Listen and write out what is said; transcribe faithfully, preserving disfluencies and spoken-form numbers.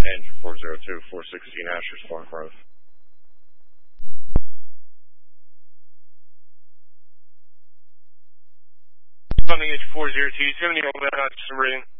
Engine four zero two, four sixteen Asher, Spark Road. Funding H four zero two, seventy over that, submarine.